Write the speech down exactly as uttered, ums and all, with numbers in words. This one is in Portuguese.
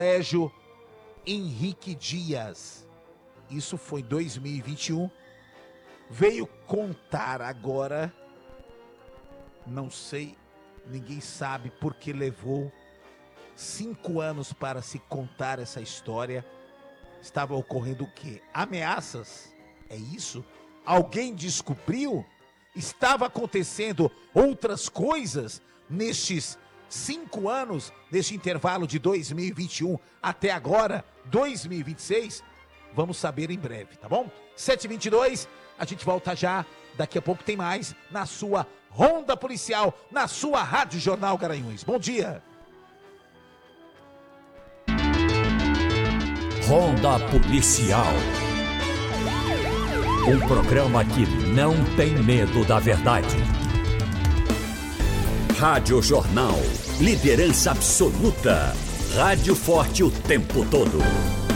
Sérgio Henrique Dias, isso foi em dois mil e vinte e um, veio contar agora, não sei, ninguém sabe porque levou cinco anos para se contar essa história. Estava ocorrendo o quê? Ameaças? É isso? Alguém descobriu? Estava acontecendo outras coisas nestes cinco anos, neste intervalo de dois mil e vinte e um até agora, dois mil e vinte e seis? Vamos saber em breve, tá bom? sete e vinte e dois, a gente volta já. Daqui a pouco tem mais na sua Ronda Policial, na sua Rádio Jornal Garanhuns. Bom dia. Ronda Policial. Um programa que não tem medo da verdade. Rádio Jornal. Liderança absoluta. Rádio forte o tempo todo.